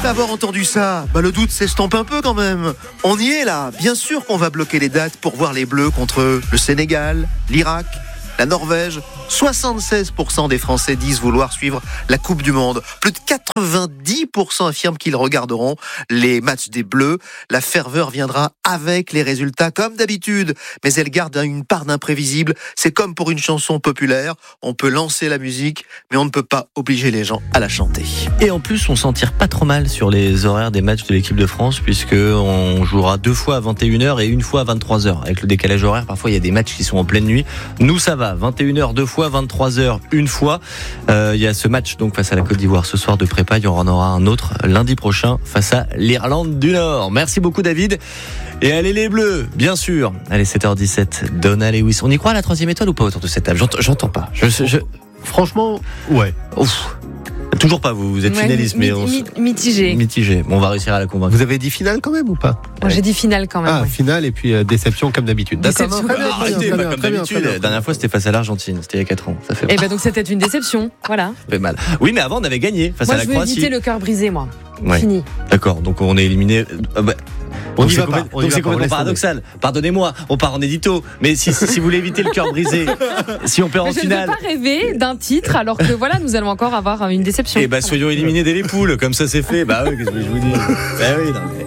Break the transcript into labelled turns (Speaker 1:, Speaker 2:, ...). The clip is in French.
Speaker 1: Après avoir entendu ça, le doute s'estompe un peu quand même. On y est là. Bien sûr qu'on va bloquer les dates pour voir les Bleus contre le Sénégal, l'Irak, la Norvège. 76% des Français disent vouloir suivre la Coupe du Monde. Plus de 90% affirment qu'ils regarderont les matchs des Bleus. La ferveur viendra avec les résultats comme d'habitude, mais elle garde une part d'imprévisible. C'est comme pour une chanson populaire. On peut lancer la musique, mais on ne peut pas obliger les gens à la chanter.
Speaker 2: Et en plus, on s'en tire pas trop mal sur les horaires des matchs de l'équipe de France, puisque on jouera 2 fois à 21h et 1 fois à 23h. Avec le décalage horaire, parfois il y a des matchs qui sont en pleine nuit. Nous, ça va. 21h 2 fois, 23h 1 fois. Il y a ce match donc face à la Côte d'Ivoire ce soir de prépa. Il y en aura un autre lundi prochain face à l'Irlande du Nord. Merci beaucoup David. Et allez les Bleus, bien sûr. Allez, 7h17, Donna Lewis. On y croit à la 3e étoile ou pas autour de cette table? J'entends pas.
Speaker 3: Franchement, ouais.
Speaker 2: Ouf. Toujours pas, vous êtes finaliste, mais
Speaker 4: mitigé.
Speaker 2: Mitigé. Bon, on va réussir à la convaincre.
Speaker 3: Vous avez dit finale quand même ou pas?
Speaker 4: Moi, j'ai dit finale quand même.
Speaker 3: Ah, finale et puis déception comme d'habitude.
Speaker 4: Déception.
Speaker 3: D'accord.
Speaker 2: Arrêtez, pas comme d'habitude. La dernière fois, c'était face à l'Argentine. C'était il y a 4 ans. Ça fait mal.
Speaker 4: Et ben donc c'était une déception. Voilà.
Speaker 2: Ça fait mal. Oui, mais avant, on avait gagné face à la Croatie.
Speaker 4: Moi, je veux éviter le cœur brisé, moi.
Speaker 2: Ouais.
Speaker 4: Fini.
Speaker 2: D'accord, donc on est éliminé.
Speaker 3: On y va pas.
Speaker 2: Donc c'est complètement paradoxal. Pardonnez-moi, on part en édito. Mais si vous voulez éviter le cœur brisé, si on perd en finale.
Speaker 4: Je ne veux pas rêver d'un titre alors que voilà, nous allons encore avoir une déception.
Speaker 2: Eh soyons éliminés dès les poules, comme ça c'est fait. Bah oui, qu'est-ce que je vous dis? Bah oui, non, mais...